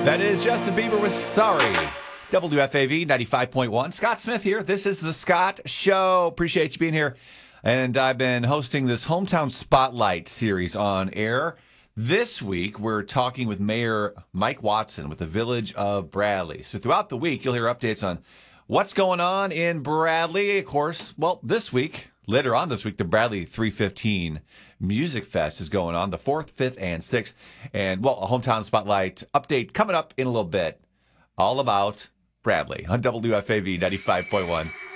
That is Justin Bieber with Sorry. WFAV 95.1. Scott Smith here. This is The Scott Show. Appreciate you being here. And I've been hosting this Hometown Spotlight series on air. This week, we're talking with Mayor Mike Watson with the Village of Bradley. So throughout the week, you'll hear updates on what's going on in Bradley. Of course, well, this week, later on this week, the Bradley 315 Music Fest is going on, the 4th, 5th, and 6th. And, well, a Hometown Spotlight update coming up in a little bit, all about Bradley on WFAV 95.1.